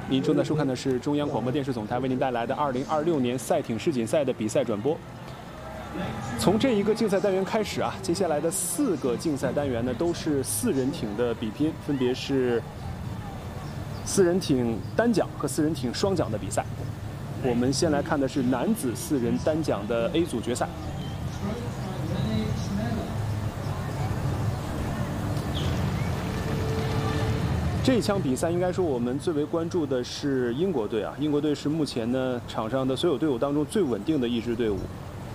您正在收看的是中央广播电视总台为您带来的2026年赛艇世锦赛的比赛转播。从这一个竞赛单元开始啊，接下来的4个竞赛单元呢都是4人艇的比拼，分别是4人艇单桨和4人艇双桨的比赛。我们先来看的是男子4人单桨的 A 组决赛。 这一场比赛应该说我们最为关注的是英国队啊，英国队是目前呢场上的所有队伍当中最稳定的一支队伍。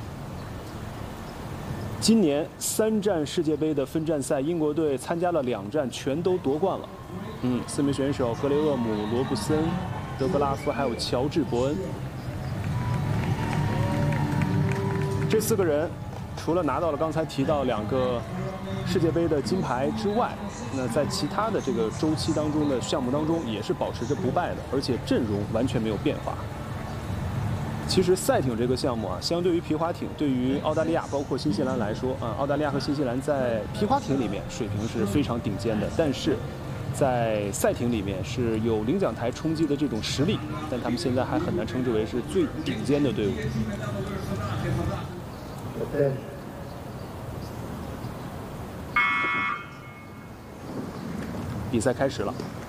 今年3站世界杯的分站赛，英国队参加了2站，全都夺冠了。4名选手格雷厄姆、罗布森、德格拉夫还有乔治·伯恩，这4个人除了拿到了刚才提到2个世界杯的金牌之外，那在其他的这个周期当中的项目当中也是保持着不败的，而且阵容完全没有变化。其实赛艇这个项目啊，相对于皮划艇，对于澳大利亚包括新西兰来说啊，澳大利亚和新西兰在皮划艇里面水平是非常顶尖的，但是在赛艇里面是有领奖台冲击的这种实力，但他们现在还很难称之为是最顶尖的队伍。比赛开始了。